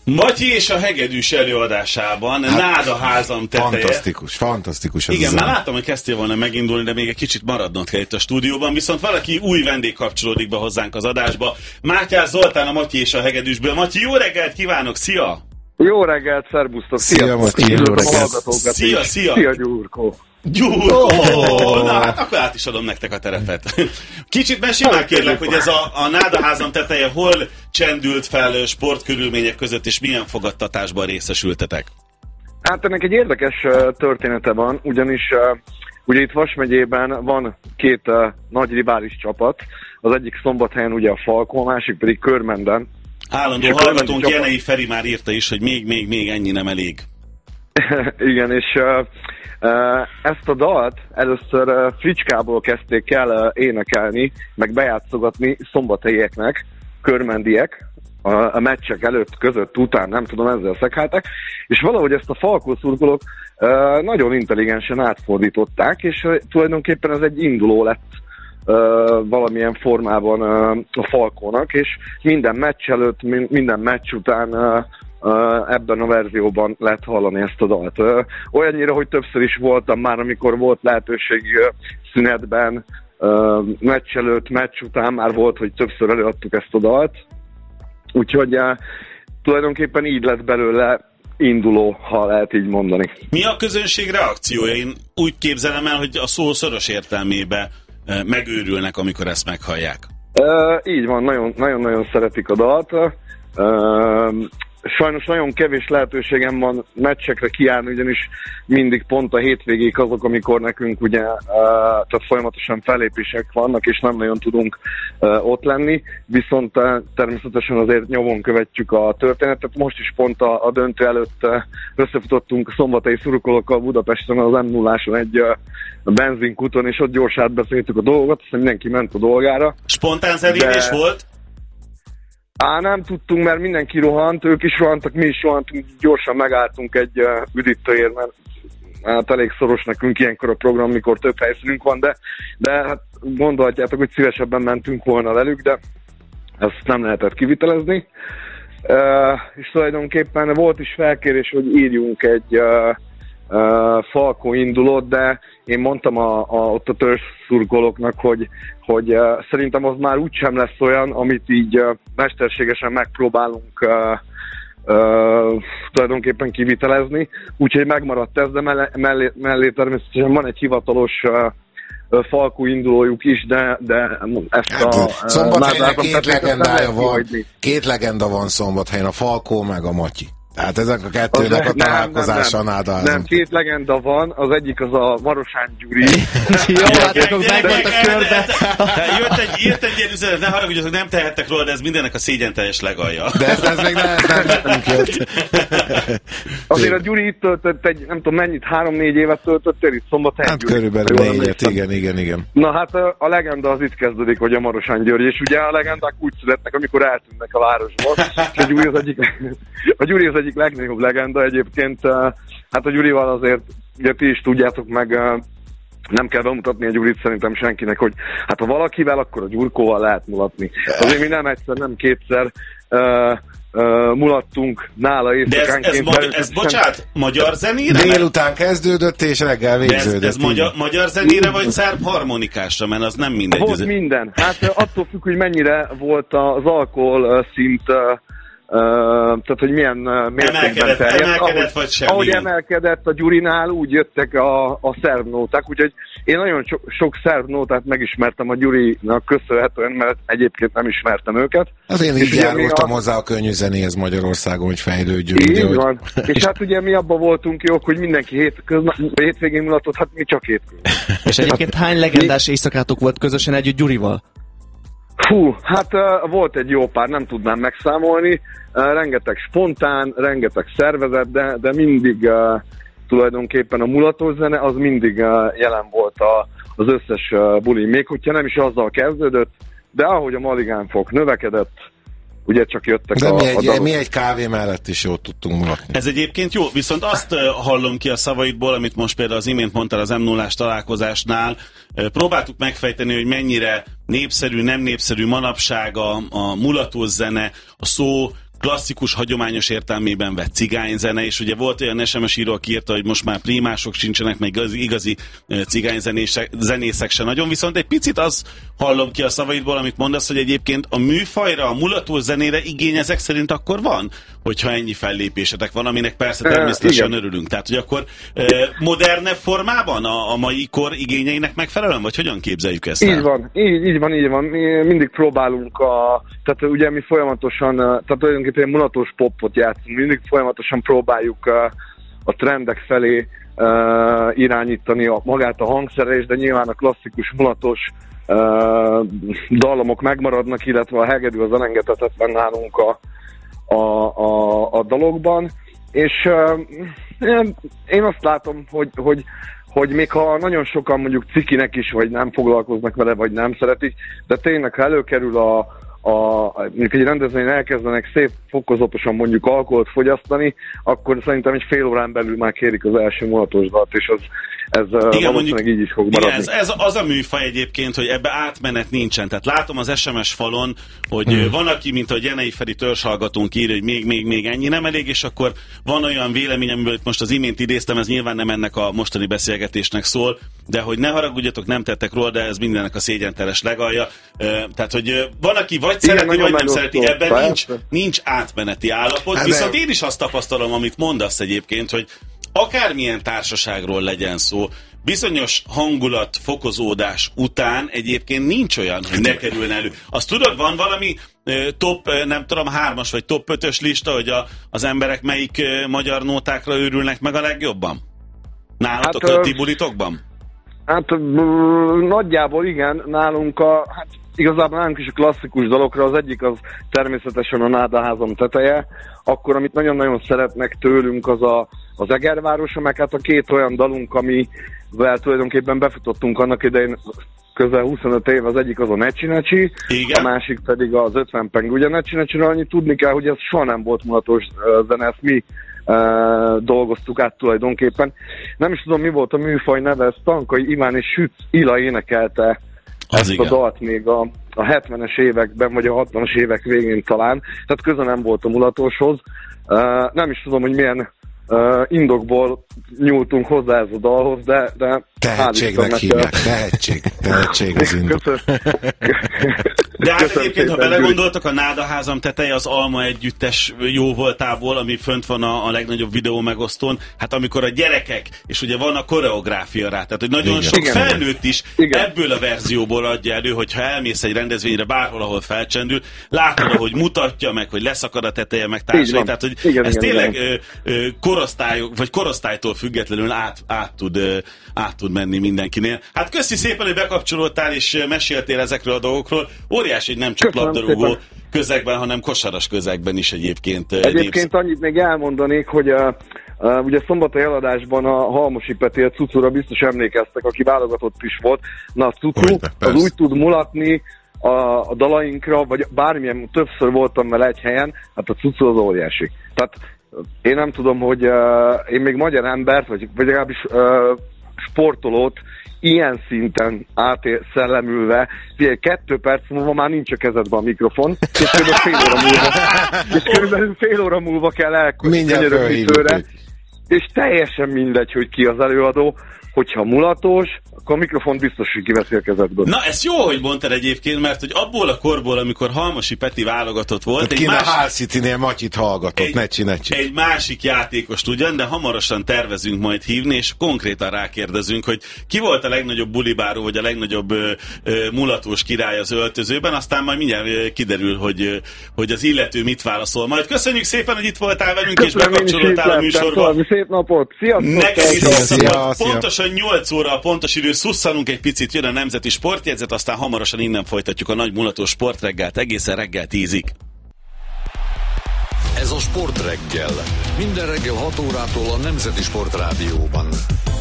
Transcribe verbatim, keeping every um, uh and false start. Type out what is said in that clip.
Matyi és a hegedűs előadásában hát, Náda házam teteje. Fantasztikus, fantasztikus. Ez igen, már láttam, hogy kezdtél volna megindulni, de még egy kicsit maradnod kell itt a stúdióban, viszont valaki új vendég kapcsolódik be hozzánk az adásba. Mátyás Zoltán a Matyi és a hegedűsből. Matyi, jó reggelt kívánok, szia! Jó reggelt, szerbusztok! Szia, Matyi, jó reggelt! Szia, szia! Szia, Gyurkó! Gyurkó! Oh. Na, hát akkor át is adom nektek a terepet. Kicsit mesélj már kérlek, hogy ez a, a Náda házam teteje hol csendült fel sportkörülmények között, és milyen fogadtatásban részesültetek? Hát ennek egy érdekes története van, ugyanis ugye itt Vas megyében van két nagy rivális csapat, az egyik Szombathelyen ugye a Falkó, a másik pedig Körmenden. Állandó hallgatónk csapat... Jenei Feri már írta is, hogy még, még, még ennyi nem elég. Igen, és uh, uh, ezt a dalt először uh, Fricskából kezdték el uh, énekelni, meg bejátszogatni szombathelyieknek, körmendiek, a, a meccsek előtt, között, után, nem tudom, ezzel szekáltak, és valahogy ezt a Falkó szurkolók uh, nagyon intelligensen átfordították, és uh, tulajdonképpen ez egy induló lett Uh, valamilyen formában uh, a Falkónak, és minden meccs előtt, minden meccs után uh, uh, ebben a verzióban lehet hallani ezt a dalt. Uh, olyannyira, hogy többször is voltam már, amikor volt lehetőség uh, szünetben, uh, meccs előtt, meccs után már volt, hogy többször előadtuk ezt a dalt. Úgyhogy uh, tulajdonképpen így lett belőle induló, ha lehet így mondani. Mi a közönség reakciója? Én úgy képzelem el, hogy a szó szoros értelmébe megőrülnek, amikor ezt meghallják. Uh, így van, nagyon-nagyon szeretik a dalt. Uh, sajnos nagyon kevés lehetőségem van meccsekre kiállni, ugyanis mindig pont a hétvégék azok, amikor nekünk ugye uh, tehát folyamatosan fellépések vannak, és nem nagyon tudunk uh, ott lenni, viszont uh, természetesen azért nyomon követjük a történetet. Most is pont a, a döntő előtt uh, összefutottunk a szombathelyi szurkolókkal Budapesten az em nulláson egy uh, benzinkúton, és ott gyorsan átbeszéltük a dolgokat, aztán mindenki ment a dolgára. Spontán zenélés de... volt? Á, nem tudtunk, mert mindenki rohant, ők is rohantak, mi is rohantunk, gyorsan megálltunk egy uh, üdítőért, mert hát elég szoros nekünk ilyenkor a program, mikor több helyszínünk van, de, de hát gondolhatjátok, hogy szívesebben mentünk volna velük, de ezt nem lehetett kivitelezni. Uh, és tulajdonképpen volt is felkérés, hogy írjunk egy uh, uh, Falkó indulót, de én mondtam a, a, ott a törzszurkolóknak, hogy, hogy uh, szerintem az már úgysem lesz olyan, amit így uh, mesterségesen megpróbálunk uh, uh, tulajdonképpen kivitelezni. Úgyhogy megmaradt ez, de mellé, mellé, mellé természetesen van egy hivatalos uh, Falkó indulójuk is, de, de ezt hát, a... Szombathelyen két legendája van, két legenda van Szombathelyen, a Falkó meg a Matyi. Tehát ezek a kettőnek a találkozása Náda házam. Nem, két legenda van, az egyik az a Marosán Gyuri. Jó, hát akkor megvolt a körbe. Jött egy, jött egy ilyen üzenet, ne haragudjatok, nem tehettek róla, de ez mindennek a szégyenteljes legalja. De ez, ez még nem, nem nekünk jött. Azért a Gyuri itt töltött egy, nem tudom mennyit, három-négy évet töltöttél itt Szombathelyen. Hát körülbelül négyet, igen, igen, igen. Na hát a, a legenda az itt kezdődik, hogy a Marosán György, és ugye a legendák úgy születnek, amikor eltűnnek a városból. És a Gyuri az egyik, a Gyuri az egyik legnagyobb legenda egyébként. Hát a Gyurival azért, ugye ti is tudjátok meg, nem kell bemutatni a Gyurit szerintem senkinek, hogy hát ha valakivel, akkor a Gyurkóval lehet mulatni. Azért mi nem egyszer, nem kétszer uh, uh, mulattunk nála éjszakánként. De ez, ez, maga, ez bocsánat, magyar zenére? Délután kezdődött és reggel végződött. De ez, ez magyar, magyar zenére vagy szerb harmonikásra, mert az nem mindegy. Volt minden. Hát attól függ, hogy mennyire volt az alkohol szint, Uh, tehát, hogy milyen uh, mértékben terjedt. Emelkedett, vagy semmi. Ahogy emelkedett a Gyurinál, úgy jöttek a, a szerb nóták, úgyhogy én nagyon so, sok szerb nótát megismertem a Gyurinak köszönhetően, mert egyébként nem ismertem őket. Az én így járultam a... hozzá a könnyű zenéhez Magyarországon, hogy fejlődjünk. Így ugye, van. Hogy... És hát ugye mi abban voltunk jók, hogy mindenki hét, közna... hétvégén mulatott, hát mi csak hétvégén. És egyébként hány legendás éjszakátok volt közösen együtt Gyurival? Hú, hát uh, volt egy jó pár, nem tudnám megszámolni, uh, rengeteg spontán, rengeteg szervezet, de, de mindig uh, tulajdonképpen a mulatós zene az mindig uh, jelen volt a, az összes uh, buli, még hogyha nem is azzal kezdődött, de ahogy a maligánfok növekedett, ugye csak jöttek de a, mi egy, a mi egy kávé mellett is jót tudtunk mulatni. Ez egyébként jó, viszont azt uh, hallom ki a szavaidból, amit most például az imént mondtál az em nullás találkozásnál, uh, próbáltuk megfejteni, hogy mennyire népszerű, nem népszerű manapság a, a mulatós zene, a szó klasszikus, hagyományos értelmében vett cigányzene, és ugye volt olyan es em es író, aki írta, hogy most már primások sincsenek, meg igazi, igazi cigányzenészek se nagyon, viszont egy picit az hallom ki a szavaidból, amit mondasz, hogy egyébként a műfajra, a mulatós zenére igény ezek szerint akkor van, hogyha ennyi fellépésetek van, aminek persze természetesen uh, örülünk. Tehát, hogy akkor uh, modernebb formában a, a mai kor igényeinek megfelelően, vagy hogyan képzeljük ezt el? Így van, így, így van, így van. Mi mindig próbálunk a, tehát ugye mi folyamatosan, tehát tulajdonképpen mulatós popot játszunk, mindig folyamatosan próbáljuk a, a trendek felé uh, irányítani a, magát a hangszerelést, de nyilván a klasszikus mulatos uh, dallamok megmaradnak, illetve a hegedű az elengedhetetlen nálunk a A, a, a dologban, és uh, én azt látom, hogy, hogy, hogy még ha nagyon sokan mondjuk cikinek is, vagy nem foglalkoznak vele, vagy nem szeretik, de tényleg, ha előkerül a, a mondjuk egy rendezvényen elkezdenek szép fokozatosan mondjuk alkoholt fogyasztani, akkor szerintem egy fél órán belül már kérik az első mulatos dalt, és az ez igen, valószínűleg így is fog maradni. Igen, ez, ez az a műfaj egyébként, hogy ebbe átmenet nincsen. Tehát látom az es em es falon, hogy hmm. van, aki, mint a Jenei Feri törzshallgatónk írja, hogy még, még, még ennyi nem elég, és akkor van olyan vélemény, amiből most az imént idéztem, ez nyilván nem ennek a mostani beszélgetésnek szól, de hogy ne haragudjatok, nem tettek róla, de ez mindennek a szégyenteles legalja. Tehát, hogy van, aki vagy igen, szereti, vagy nem szereti, ebben nincs, nincs átmeneti állapot, hát viszont de... én is azt tapasztalom, amit mondasz egyébként, hogy akármilyen társaságról legyen szó, bizonyos hangulat fokozódás után egyébként nincs olyan, hogy ne kerülne elő. Azt tudod, van valami top, nem tudom, hármas vagy top ötös lista, hogy a, az emberek melyik magyar nótákra őrülnek meg a legjobban? Nálatok, hát, a ti bulitokban? Hát nagyjából igen, nálunk a, hát igazából nálunk is a klasszikus dalokra, az egyik az természetesen a Nádaházam teteje, akkor amit nagyon-nagyon szeretnek tőlünk az a, az Egervárosa, meg hát a két olyan dalunk, amivel tulajdonképpen befutottunk annak idején közel huszonöt év, az egyik az a Necsi Necsi, a másik pedig az ötven peng. Ugye Necsi Necsiről annyit tudni kell, hogy ez soha nem volt mulatos zene, ezt mi Uh, dolgoztuk át tulajdonképpen. Nem is tudom, mi volt a műfaj neve, ez Tankai Iván és Sütz Ila énekelte az ezt igen. a dalt még a, a hetvenes években, vagy a hatvanas évek végén talán, tehát köze nem volt a mulatoshoz. Uh, nem is tudom, hogy milyen uh, indokból nyúltunk hozzá ez a dalhoz, de... de tehetségnek hívják, tehetség, tehetség az indok. De hát egyébként, ha belegondoltak, a Nádaházam teteje az Alma együttes jó voltából, ami fönt van a, a legnagyobb videó megosztón, hát amikor a gyerekek, és ugye van a koreográfia rá, tehát hogy nagyon igen. sok igen. felnőtt is igen. ebből a verzióból adja elő, hogyha elmész egy rendezvényre bárhol, ahol felcsendül, látod, hogy mutatja meg, hogy leszakad a teteje, meg társai, tehát hogy igen, ez igen, tényleg igen. Ö, ö, korosztályok, vagy korosztálytól függetlenül át, át, tud, ö, át tud menni mindenkinél. Hát köszi szépen, hogy bekapcsolódtál és meséltél ezekről a dolgokról. Óriási, hogy nem csak köszönöm labdarúgó szépen. Közegben, hanem kosaras közegben is egyébként. Egyébként népsz... annyit még elmondanék, hogy a, a, ugye szombatai eladásban a Halmosi Peti, a Cucura biztos emlékeztek, aki válogatott is volt. Na a Cucu az úgy tud mulatni a, a dalainkra, vagy bármilyen, többször voltam vele egy helyen, hát a Cucu az óriási. Tehát én nem tudom, hogy uh, én még magyar embert, vagy, vagy legalábbis uh, sportolót ilyen szinten átszellemülve, figyelj, kettő perc múlva már nincs a kezedben a mikrofon, és körülbelül fél óra múlva, és körülbelül fél óra múlva kell elkönyörögni, és teljesen mindegy, hogy ki az előadó, hogyha mulatos, akkor a mikrofon biztos, hogy kiveszi a kezedből. Na, ez jó, hogy mondtad egyébként, mert hogy abból a korból, amikor Halmosi Peti válogatott volt, egy másik... a Hull City-nél Matyit hallgatott, egy, necsi, necsi. Egy másik játékost ugyan, de hamarosan tervezünk majd hívni, és konkrétan rákérdezünk, hogy ki volt a legnagyobb bulibáró, vagy a legnagyobb ö, ö, mulatós király az öltözőben, aztán majd mindjárt ö, kiderül, hogy, ö, hogy az illető mit válaszol. Majd köszönjük szépen, hogy itt voltál velünk, köszönöm, és bekapcsolódtál a műsorba. Szép napot! Sziasztok! Neked is szia, pontosan nyolc óra a pontos idő, szusszanunk egy picit, jön a Nemzeti Sportjegyzet, aztán hamarosan innen folytatjuk a nagy mulatós sportreggelt egészen reggel tízig. Ez a Sportreggel. Minden reggel hat órától a Nemzeti Sportrádióban.